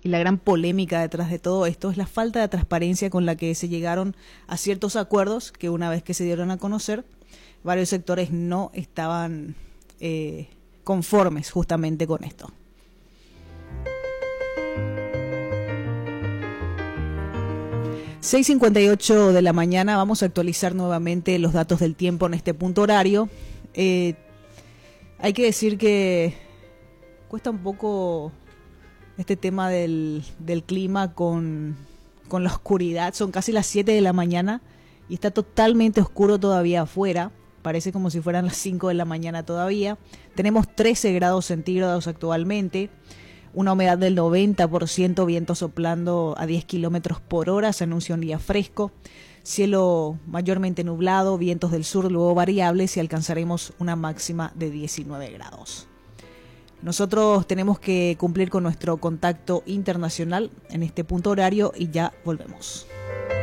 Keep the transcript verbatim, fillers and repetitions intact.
y la gran polémica detrás de todo esto es la falta de transparencia con la que se llegaron a ciertos acuerdos que una vez que se dieron a conocer, varios sectores no estaban eh, conformes justamente con esto. seis cincuenta y ocho de la mañana, vamos a actualizar nuevamente los datos del tiempo en este punto horario. Eh, hay que decir que cuesta un poco este tema del, del clima con, con la oscuridad. Son casi las siete de la mañana y está totalmente oscuro todavía afuera. Parece como si fueran las cinco de la mañana todavía. Tenemos trece grados centígrados actualmente. Una humedad del noventa por ciento, viento soplando a diez kilómetros por hora, se anuncia un día fresco, cielo mayormente nublado, vientos del sur luego variables y alcanzaremos una máxima de diecinueve grados. Nosotros tenemos que cumplir con nuestro contacto internacional en este punto horario y ya volvemos.